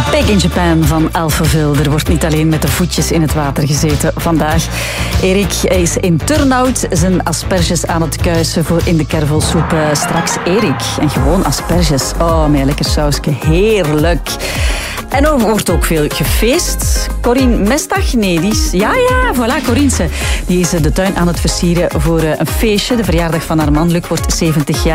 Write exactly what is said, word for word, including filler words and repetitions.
Back in Japan van Alphaville. Er wordt niet alleen met de voetjes in het water gezeten vandaag. Erik is in Turnhout zijn asperges aan het kuisen voor in de kervelsoep. Uh, straks Erik. En gewoon asperges. Oh, met een lekker sausje. Heerlijk. En er wordt ook veel gefeest. Corine Mestag, nee, die is... Ja, ja, voilà, Corinse. Die is de tuin aan het versieren voor een feestje. De verjaardag van haar man, Luc, wordt zeventig jaar.